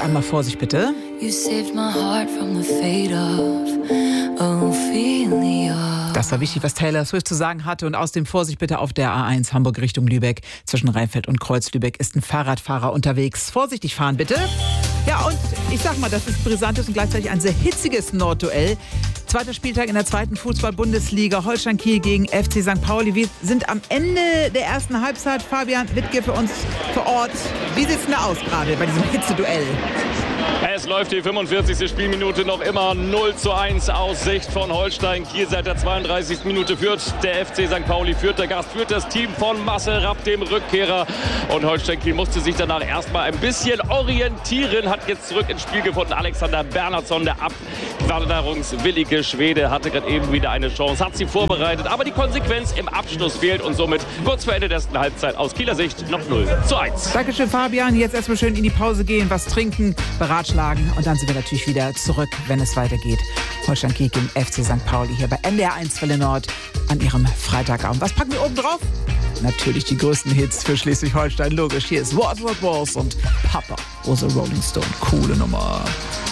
einmal Vorsicht bitte. You saved my heart from the fate of Ophelia. Das war wichtig, was Taylor Swift zu sagen hatte. Und aus dem Vorsicht bitte auf der A1 Hamburg Richtung Lübeck. Zwischen Rheinfeld und Kreuz-Lübeck ist ein Fahrradfahrer unterwegs. Vorsichtig fahren bitte. Ja, und ich sag mal, das ist brisantes und gleichzeitig ein sehr hitziges Nordduell. Zweiter Spieltag in der zweiten Fußball-Bundesliga. Holstein Kiel gegen FC St. Pauli. Wir sind am Ende der ersten Halbzeit. Fabian Wittke für uns vor Ort. Wie sieht es denn da aus gerade bei diesem Hitzeduell? Es läuft die 45. Spielminute noch immer 0:1 aus Sicht von Holstein Kiel. Seit der 32. Minute führt der FC St. Pauli, führt der Gast, führt das Team von Marcel Rapp, dem Rückkehrer. Und Holstein Kiel musste sich danach erstmal ein bisschen orientieren, hat jetzt zurück ins Spiel gefunden. Alexander Bernhardsson, der abwanderungswillige Schwede, hatte gerade eben wieder eine Chance, hat sie vorbereitet. Aber die Konsequenz im Abschluss fehlt und somit kurz vor Ende der ersten Halbzeit aus Kieler Sicht noch 0:1. Dankeschön, Fabian. Jetzt erstmal schön in die Pause gehen, was trinken, beratschlagen und dann sind wir natürlich wieder zurück, wenn es weitergeht. Holstein Kiel gegen FC St. Pauli hier bei NDR 1 Welle Nord an ihrem Freitagabend. Was packen wir oben drauf? Natürlich die größten Hits für Schleswig-Holstein, logisch. Hier ist What Was und Papa was a Rolling Stone. Coole Nummer.